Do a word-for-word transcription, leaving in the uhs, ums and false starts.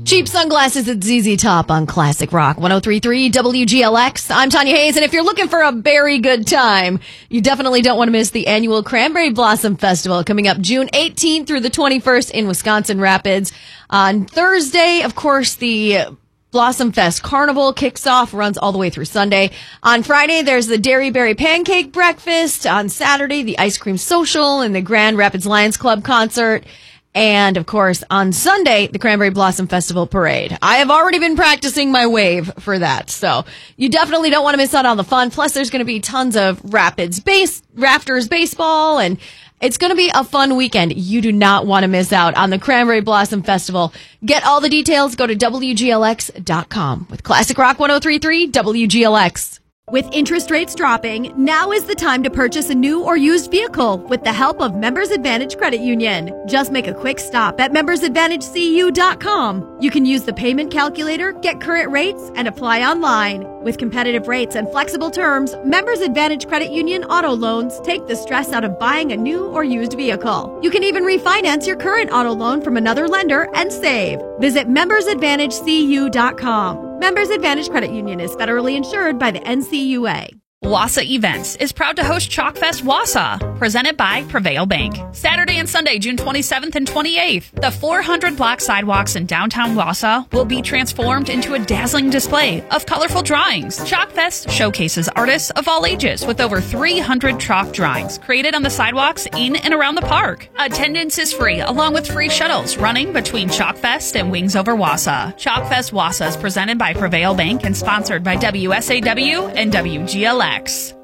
Cheap Sunglasses at Z Z Top on Classic Rock one oh three point three W G L X. I'm Tanya Hayes, and if you're looking for a very good time, you definitely don't want to miss the annual Cranberry Blossom Festival coming up June eighteenth through the twenty-first in Wisconsin Rapids. On Thursday, of course, the Blossom Fest Carnival kicks off, runs all the way through Sunday. On Friday, there's the Dairy Berry Pancake Breakfast. On Saturday, the Ice Cream Social and the Grand Rapids Lions Club concert. And, of course, on Sunday, the Cranberry Blossom Festival Parade. I have already been practicing my wave for that, so you definitely don't want to miss out on the fun. Plus, there's going to be tons of Rapids base, Raptors baseball, and it's going to be a fun weekend. You do not want to miss out on the Cranberry Blossom Festival. Get all the details. Go to W G L X dot com. With Classic Rock one oh three point three W G L X. With interest rates dropping, now is the time to purchase a new or used vehicle with the help of Members Advantage Credit Union. Just make a quick stop at members advantage c u dot com. You can use the payment calculator, get current rates, and apply online. With competitive rates and flexible terms, Members Advantage Credit Union auto loans take the stress out of buying a new or used vehicle. You can even refinance your current auto loan from another lender and save. Visit members advantage c u dot com. Members Advantage Credit Union is federally insured by the N C U A. Wassa Events is proud to host Chalkfest Wassa, presented by Prevail Bank. Saturday and Sunday, June twenty-seventh and twenty-eighth, the four hundred block sidewalks in downtown Wassa will be transformed into a dazzling display of colorful drawings. Chalkfest showcases artists of all ages with over three hundred chalk drawings created on the sidewalks in and around the park. Attendance is free, along with free shuttles running between Chalkfest and Wings Over Wassa. Chalkfest Wassa is presented by Prevail Bank and sponsored by W S A W and W G L X.